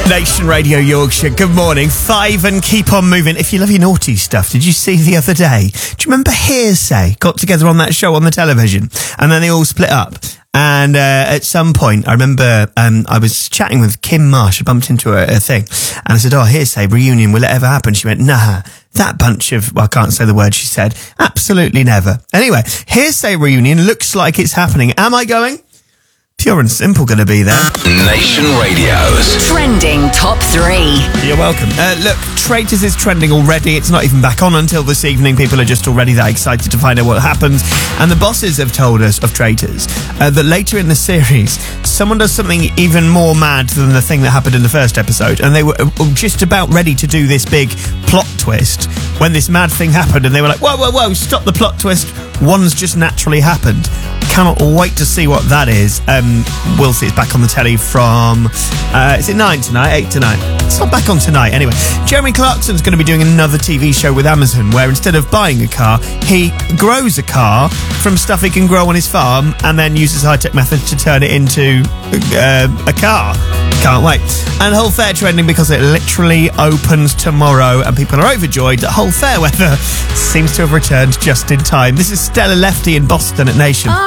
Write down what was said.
Nation Radio Yorkshire, good morning. 5 and keep on moving. If you love your naughty stuff, did you see the other day? Do you remember Hearsay got together on that show on the television and then they all split up? And at some point, I remember I was chatting with Kim Marsh. I bumped into her thing and I said, Hearsay reunion, will it ever happen? She went, nah, that bunch of, I can't say the word she said, absolutely never. Anyway, Hearsay reunion looks like it's happening. Am I going? Pure and Simple going to be there. Nation Radio's Trending Top 3. You're welcome. Look, Traitors is trending already. It's not even back on until this evening. People are just already that excited to find out what happens. And the bosses have told us, of Traitors, that later in the series, someone does something even more mad than the thing that happened in the first episode. And they were just about ready to do this big plot twist when this mad thing happened. And they were like, whoa, stop the plot twist. One's just naturally happened. Cannot wait to see what that is. We'll see. It's back on the telly from, is it 9 tonight? 8 tonight? It's not back on tonight. Anyway, Jeremy Clarkson's going to be doing another TV show with Amazon where instead of buying a car, he grows a car from stuff he can grow on his farm and then uses high-tech methods to turn it into a car. Can't wait. And Hull Fair trending because it literally opens tomorrow and people are overjoyed that Hull Fair weather seems to have returned just in time. This is Stella Lefty in Boston at Nation.